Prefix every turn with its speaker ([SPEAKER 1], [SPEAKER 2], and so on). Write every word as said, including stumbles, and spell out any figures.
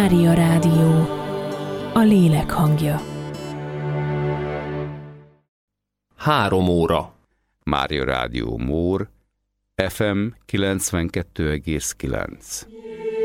[SPEAKER 1] Mária Rádió, a lélek hangja.
[SPEAKER 2] Három óra.
[SPEAKER 3] Mária Rádió Mór, ef em kilencvenkettő egész kilenc.